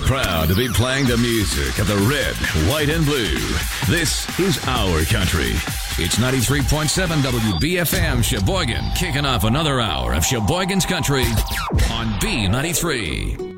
proud to be playing the music of the red, white, and blue. This is our country. It's 93.7 WBFM Sheboygan, kicking off another hour of Sheboygan's Country on B93.